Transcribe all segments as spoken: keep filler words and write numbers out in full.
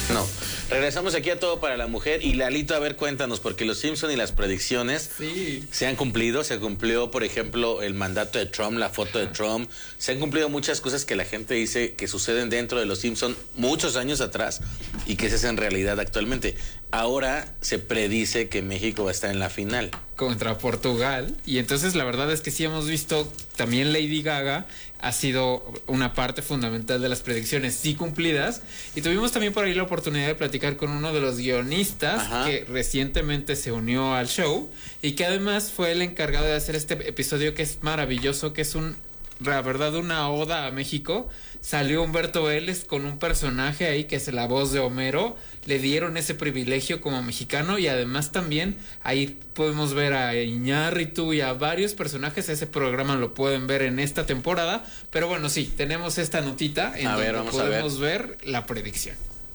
No. Regresamos aquí a Todo para la Mujer. Y Lalito, a ver, cuéntanos, porque los Simpson y las predicciones sí. se han cumplido. Se cumplió, por ejemplo, el mandato de Trump, la foto de Trump. Se han cumplido muchas cosas que la gente dice que suceden dentro de los Simpson muchos años atrás y que se hacen realidad actualmente. Ahora se predice que México va a estar en la final contra Portugal, y entonces la verdad es que sí hemos visto, también Lady Gaga ha sido una parte fundamental de las predicciones sí cumplidas, y tuvimos también por ahí la oportunidad de platicar con uno de los guionistas Ajá. que recientemente se unió al show y que además fue el encargado de hacer este episodio que es maravilloso, que es un, la verdad, una oda a México. Salió Humberto Vélez con un personaje ahí que es la voz de Homero. Le dieron ese privilegio como mexicano, y además también ahí podemos ver a Iñárritu y a varios personajes. Ese programa lo pueden ver en esta temporada. Pero bueno, sí, tenemos esta notita en a donde ver, vamos podemos a ver. ver la predicción.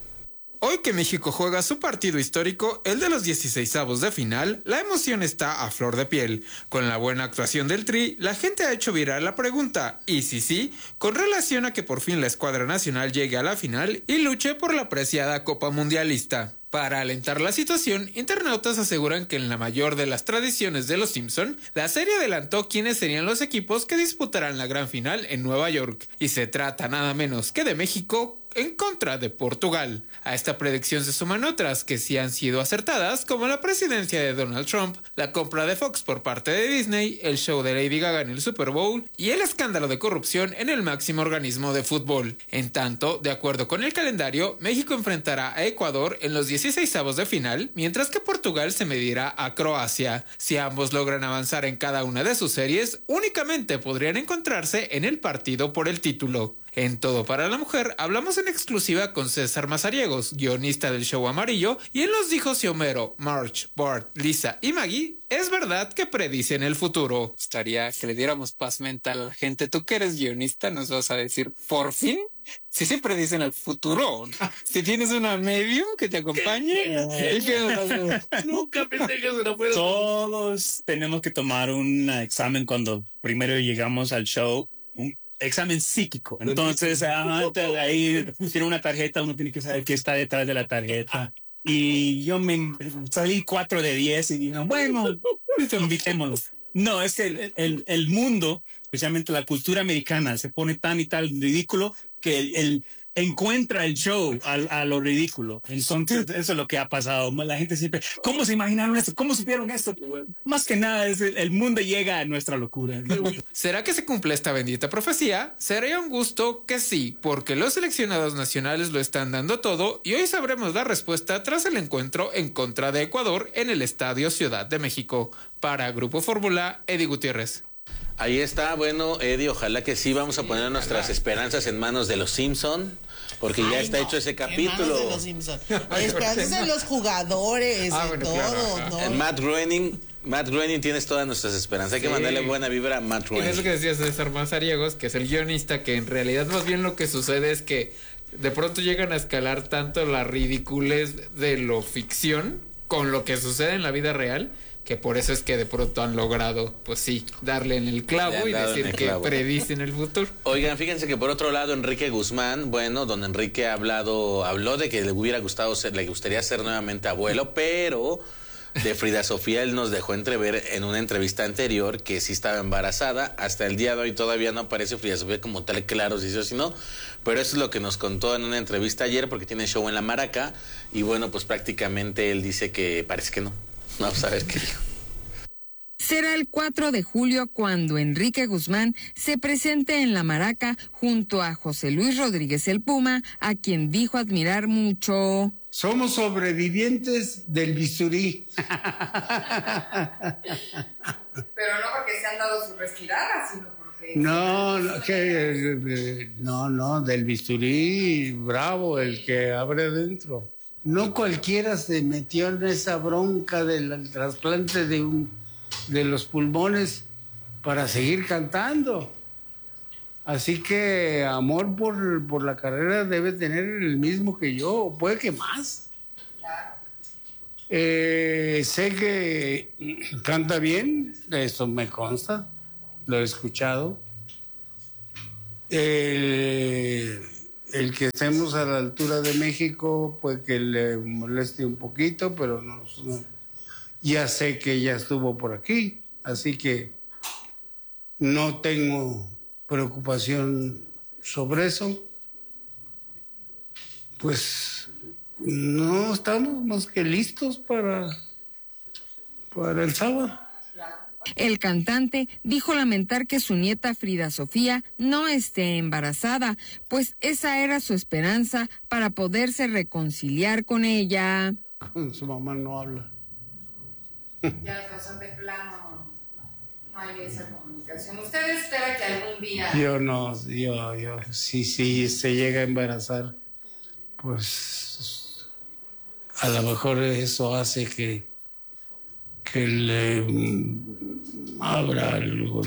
Hoy que México juega su partido histórico, el de los dieciseisavos de final, la emoción está a flor de piel. Con la buena actuación del Tri, la gente ha hecho viral la pregunta, y si sí, con relación a que por fin la escuadra nacional llegue a la final y luche por la preciada Copa Mundialista. Para alentar la situación, internautas aseguran que en la mayor de las tradiciones de los Simpson, la serie adelantó quiénes serían los equipos que disputarán la gran final en Nueva York, y se trata nada menos que de México en contra de Portugal. A esta predicción se suman otras que sí han sido acertadas, como la presidencia de Donald Trump, la compra de Fox por parte de Disney, el show de Lady Gaga en el Super Bowl y el escándalo de corrupción en el máximo organismo de fútbol. En tanto, de acuerdo con el calendario, México enfrentará a Ecuador en los dieciseisavos de final, mientras que Portugal se medirá a Croacia. Si ambos logran avanzar en cada una de sus series, únicamente podrían encontrarse en el partido por el título. En Todo para la Mujer hablamos en exclusiva con César Mazariegos, guionista del show amarillo, y él nos dijo si Homero, Marge, Bart, Lisa y Maggie es verdad que predicen el futuro. Gustaría que le diéramos paz mental a la gente. Tú que eres guionista nos vas a decir, por fin, si sí predicen el futuro. Si tienes una medium que te acompañe. Nunca pensé que se lo fuera. Todos tenemos que tomar un examen cuando primero llegamos al show. Un examen psíquico. Entonces, ah, ahí tiene una tarjeta, uno tiene que saber qué está detrás de la tarjeta. Y yo me salí cuatro de diez y digo, bueno, invitémoslo. No, es que el, el, el mundo, especialmente la cultura americana, se pone tan y tal ridículo que el, el encuentra el show a, a lo ridículo. Entonces, eso es lo que ha pasado. La gente siempre, ¿cómo se imaginaron esto? ¿Cómo supieron esto? Más que nada, es el, el mundo llega a nuestra locura. ¿Será que se cumple esta bendita profecía? Sería un gusto que sí, porque los seleccionados nacionales lo están dando todo, y hoy sabremos la respuesta tras el encuentro en contra de Ecuador en el Estadio Ciudad de México. Para Grupo Fórmula, Eddie Gutiérrez. Ahí está, bueno, Eddie, ojalá que sí, vamos a poner nuestras esperanzas en manos de los Simpson, porque Ay, ya está no, hecho ese en capítulo. manos de los Simpson. Esperanzas en los jugadores, Ah, en bueno, todo, claro. ¿no? En Matt Groening, Matt Groening tienes todas nuestras esperanzas. Hay que Sí. mandarle buena vibra a Matt Y Groening. eso que decía César Mazariegos, que es el guionista, que en realidad más bien lo que sucede es que de pronto llegan a escalar tanto la ridiculez de lo ficción con lo que sucede en la vida real, que por eso es que de pronto han logrado, pues sí, darle en el clavo y decir que clavo. predicen el futuro. Oigan, fíjense que por otro lado, Enrique Guzmán, bueno, don Enrique ha hablado, habló de que le hubiera gustado ser, le gustaría ser nuevamente abuelo, pero de Frida Sofía él nos dejó entrever en una entrevista anterior que sí estaba embarazada. Hasta el día de hoy todavía no aparece Frida Sofía como tal, claro, si sí o si no, pero eso es lo que nos contó en una entrevista ayer, porque tiene show en La Maraca, y bueno, pues prácticamente él dice que parece que no. Vamos a ver qué dijo. Será el cuatro de julio cuando Enrique Guzmán se presente en La Maraca junto a José Luis Rodríguez el Puma, a quien dijo admirar mucho. Somos sobrevivientes del bisturí. Pero no porque se han dado su respirada, sino porque... No, no, que, no, no, del bisturí bravo, el que abre adentro. No cualquiera se metió en esa bronca del trasplante de, un, de los pulmones para seguir cantando. Así que amor por, por la carrera debe tener el mismo que yo, puede que más. Claro. Eh, sé que canta bien, eso me consta, lo he escuchado. Eh, el que estemos a la altura de México, pues que le moleste un poquito, pero no, no. Ya sé que ella estuvo por aquí, así que no tengo preocupación sobre eso. Pues no estamos más que listos para, para el sábado. El cantante dijo lamentar que su nieta Frida Sofía no esté embarazada, pues esa era su esperanza para poderse reconciliar con ella. Su mamá no habla. Ya razón de plano no hay esa comunicación. ¿Usted espera que algún día... Yo no, yo, yo, si, si se llega a embarazar, pues a lo mejor eso hace que, que le mm, abra algo,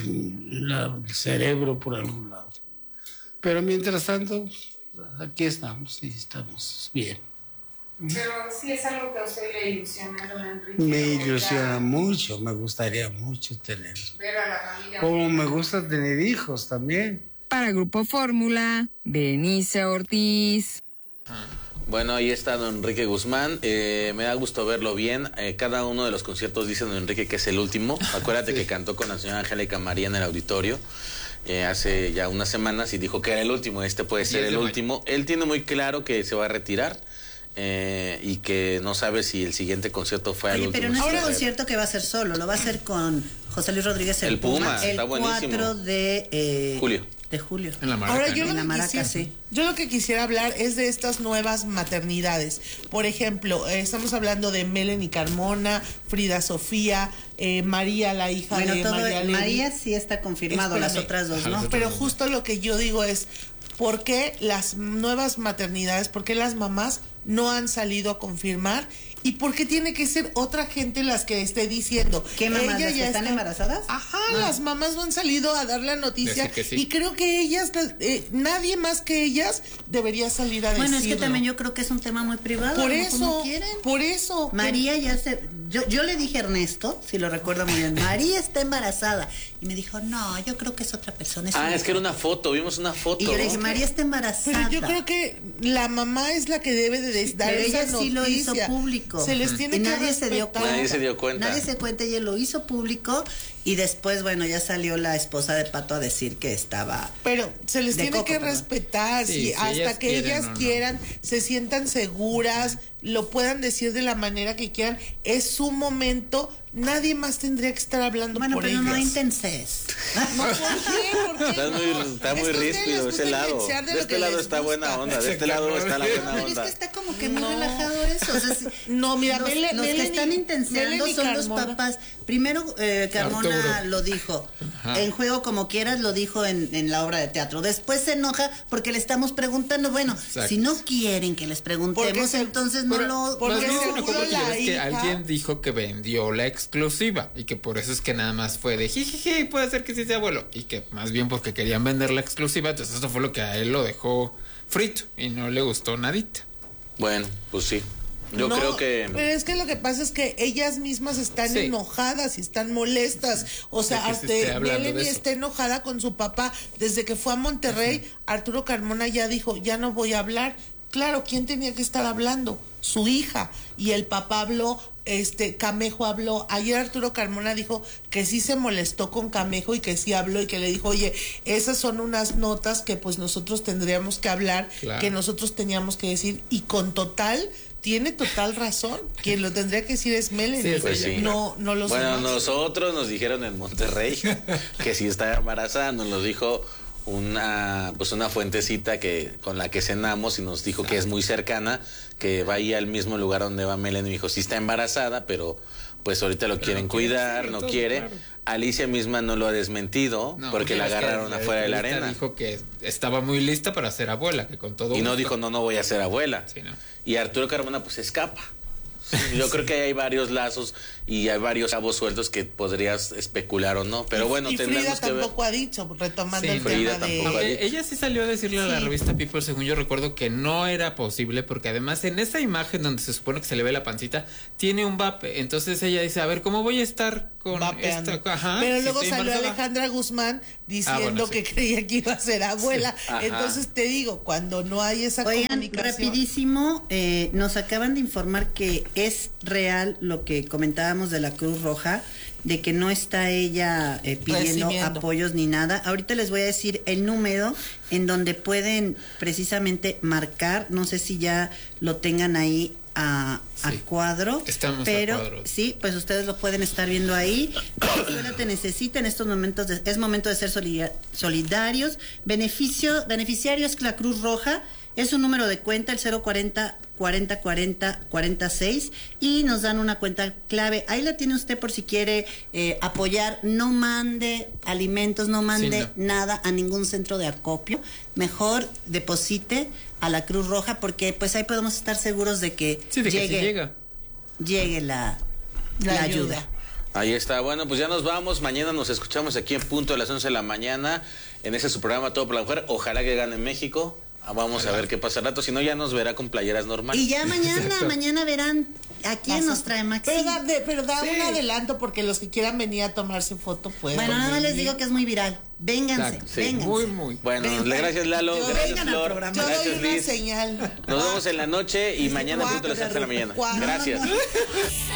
la, el cerebro por algún lado. Pero mientras tanto, aquí estamos y estamos bien. Pero sí es algo que a usted le ilusiona, don Enrique. Me ilusiona mucho, me gustaría mucho tener. Ver a la familia. Como me gusta tener hijos también. Para Grupo Fórmula, Berenice Ortiz. Bueno, ahí está don Enrique Guzmán. Eh, me da gusto verlo bien. Eh, cada uno de los conciertos dice don Enrique que es el último. Acuérdate sí. que cantó con la señora Angélica María en el auditorio eh, hace ya unas semanas y dijo que era el último. Este puede ser el último. Él tiene muy claro que se va a retirar. Eh, y que no sabe si el siguiente concierto fue Oye, el último. pero no es un concierto que va a ser solo, lo va a hacer con José Luis Rodríguez el, el Puma, Puma el está buenísimo. cuatro de eh, julio. De julio. En la Maraca. Ahora yo, en lo la que Maraca, quisiera, sí. yo lo que quisiera hablar es de estas nuevas maternidades. Por ejemplo, eh, estamos hablando de Melanie Carmona, Frida Sofía, eh, María, la hija bueno, de todo, María Levy. María sí está confirmado, Espérame. las otras dos, ¿no? Pero justo lo que yo digo es, ¿por qué las nuevas maternidades, por qué las mamás no han salido a confirmar? ¿Y por qué tiene que ser otra gente las que esté diciendo? ¿Qué mamás, Ella las que ya están está... embarazadas? Ajá, no. las mamás no han salido a dar la noticia sí. y creo que ellas, eh, nadie más que ellas debería salir a decirlo. Bueno, es que también yo creo que es un tema muy privado. Por ¿no? eso, Como quieren. por eso. María ya se... Yo, yo le dije a Ernesto, si lo recuerdo muy bien, María está embarazada. Y me dijo, no, yo creo que es otra persona. Es ah, una es que era una foto, vimos una foto. Y yo le dije, María está embarazada. Pero yo creo que la mamá es la que debe de sí, dar pero esa ella noticia. sí lo hizo público. Se les tiene y que nadie se dio cuenta. Nadie se dio cuenta. Nadie se cuenta, ella lo hizo público y después, bueno, ya salió la esposa de Pato a decir que estaba... Pero se les tiene Coco, que perdón. respetar, Sí, si si hasta ellas que quieren ellas o no. quieran, se sientan seguras, lo puedan decir de la manera que quieran, es su momento, nadie más tendría que estar hablando Bueno, por pero ellas. no intenses. No, ¿por qué? ¿Por qué Está no? muy, está muy Es que a ustedes les ríspido gusta ese lado. intensear de De lo este que lado les está buena gusta. onda, de este lado está la buena Pero es onda. que está como que muy No. relajado eso. O sea, si- No, mira, los, Mele- los que Melanie- están intenseando Melanie son los Carmona. papás. Primero, eh, Carmona Arturo. lo dijo. Ajá. En Juego Como Quieras lo dijo en, en la obra de teatro. Después se enoja porque le estamos preguntando. Bueno, Exacto. si no quieren que les preguntemos, Porque se- entonces no Pero- lo... porque Más bien se seguro enojó porque la ya ves que hija- alguien dijo que vendió la exclusiva y que por eso es que nada más fue de jijiji, puede ser que sí sea abuelo. Y que más bien porque querían vender la exclusiva, entonces eso fue lo que a él lo dejó frito y no le gustó nadita. Bueno, pues sí. Yo No, creo que... Pero es que lo que pasa es que ellas mismas están Sí. enojadas y están molestas. O sea, De que se hasta esté hablando de Melanie eso. está enojada con su papá. Desde que fue a Monterrey, Arturo Carmona ya dijo, ya no voy a hablar. Claro, ¿quién tenía que estar hablando? Su hija. Y el papá habló, este, Camejo habló. Ayer Arturo Carmona dijo que sí se molestó con Camejo y que sí habló y que le dijo, oye, esas son unas notas que pues nosotros tendríamos que hablar, Claro. que nosotros teníamos que decir. Y con total... Tiene total razón. Quien lo tendría que decir es Melanie. Sí, es Pues sí. No, no los Bueno, demás. nosotros nos dijeron en Monterrey que si estaba embarazada, nos lo dijo una pues una fuentecita que con la que cenamos y nos dijo que es muy cercana, que va ahí al mismo lugar donde va Melanie. Me dijo, sí está embarazada, pero pues ahorita lo quieren no quiere cuidar, decirlo no todo, quiere. claro. Alicia misma no lo ha desmentido No, porque la es que agarraron afuera de la entrevista arena. Dijo que estaba muy lista para ser abuela, que con todo Y no gusto. dijo, no, no voy a ser abuela. Sí, no. Y Arturo Carmona pues escapa. Yo creo que hay varios lazos y hay varios cabos sueltos que podrías especular o no, pero bueno, y Frida tendremos que ver. tampoco ha dicho, retomando Sí, el Frida tema de... tampoco ha Aunque dicho. ella sí salió a decirle a la Sí. revista People, según yo recuerdo, que no era posible, porque además en esa imagen donde se supone que se le ve la pancita, tiene un vape. Entonces ella dice, a ver, ¿cómo voy a estar con vapeando. esta? Ajá, Pero si luego estoy salió embarazada. Alejandra Guzmán diciendo Ah, bueno, sí. que creía que iba a ser abuela. Ajá. Entonces te digo, cuando no hay esa Oigan, comunicación... rapidísimo, eh, nos acaban de informar que es real lo que comentábamos de la Cruz Roja, de que no está ella eh, pidiendo Recibiendo. apoyos ni nada. Ahorita les voy a decir el número en donde pueden precisamente marcar, no sé si ya lo tengan ahí a, a Sí. cuadro, Estamos a pero cuadro. sí, pues ustedes lo pueden estar viendo ahí. Venezuela te necesita en estos momentos, de- es momento de ser solida- solidarios. Beneficio, beneficiarios la Cruz Roja, es un número de cuenta, el cero cuarenta cuarenta cuarenta cuarenta y seis, y nos dan una cuenta clave. Ahí la tiene usted por si quiere eh, apoyar. No mande alimentos, no mande Sí, no. nada a ningún centro de acopio. Mejor deposite a la Cruz Roja, porque pues ahí podemos estar seguros de que Sí, de que llegue, sí llega. llegue la, La la ayuda. ayuda. Ahí está, bueno, pues ya nos vamos. Mañana nos escuchamos aquí en punto de las once de la mañana en ese su programa Todo por la Mujer. Ojalá que gane México. Ah, Vamos a ver qué pasa al rato, si no ya nos verá con playeras normales. Y ya mañana, mañana verán a quién nos trae Maxi. Pero da, de- pero da Sí. un adelanto porque los que quieran venir a tomarse foto pueden. Bueno, nada más les venir. digo que es muy viral. Vénganse, Exacto. Sí. vénganse. Muy, muy. Bueno, Vengan. gracias Lalo, Yo- gracias vengan al Flor, programa. Yo doy gracias una Liz. señal. Nos vemos en la noche y mañana a punto de las once de la mañana. Cuatro. Gracias. Cuatro.